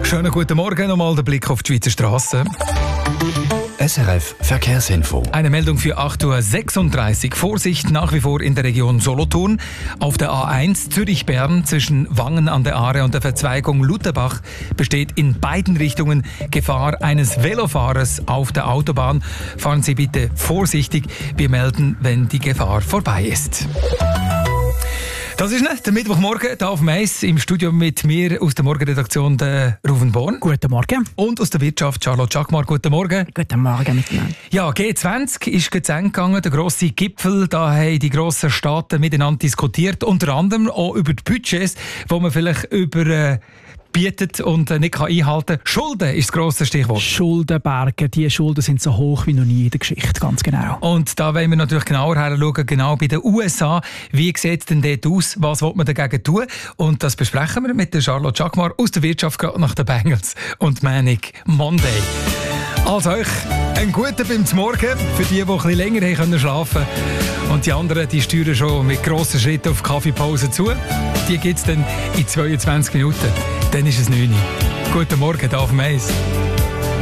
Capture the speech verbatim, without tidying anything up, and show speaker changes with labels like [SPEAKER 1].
[SPEAKER 1] Schönen guten Morgen, nochmal der Blick auf die Schweizer Strassen.
[SPEAKER 2] S R F Verkehrsinfo.
[SPEAKER 1] Eine Meldung für acht Uhr sechsunddreißig. Vorsicht nach wie vor in der Region Solothurn. Auf der A eins Zürich-Bern zwischen Wangen an der Aare und der Verzweigung Lutherbach besteht in beiden Richtungen Gefahr eines Velofahrers auf der Autobahn. Fahren Sie bitte vorsichtig. Wir melden, wenn die Gefahr vorbei ist. Das ist nicht der Mittwochmorgen, hier auf Mais im Studio mit mir aus der Morgenredaktion der Ruven Born.
[SPEAKER 3] Guten Morgen.
[SPEAKER 1] Und aus der Wirtschaft Charlotte Schackmar. Guten Morgen.
[SPEAKER 3] Guten Morgen miteinander.
[SPEAKER 1] Ja, G zwanzig ist zu Ende gegangen, der grosse Gipfel. Da haben die grossen Staaten miteinander diskutiert, unter anderem auch über die Budgets, die man vielleicht über äh, bietet und nicht kann einhalten kann. Schulden ist das grosse Stichwort.
[SPEAKER 3] Schuldenberge, die Schulden sind so hoch wie noch nie in der Geschichte, ganz genau.
[SPEAKER 1] Und da wollen wir natürlich genauer hinschauen, genau bei den U S A. Wie sieht es denn dort aus? Was will man dagegen tun? Und das besprechen wir mit der Charlotte Schackmar aus der Wirtschaft gerade nach den Bengals und Manic Monday. Also euch einen guten beim Morgen für die, die ein bisschen länger haben können schlafen. Und die anderen, die steuern schon mit grossen Schritten auf die Kaffeepause zu. Die gibt es dann in zweiundzwanzig Minuten. Dann ist es neun Uhr. Guten Morgen, hier auf Mais.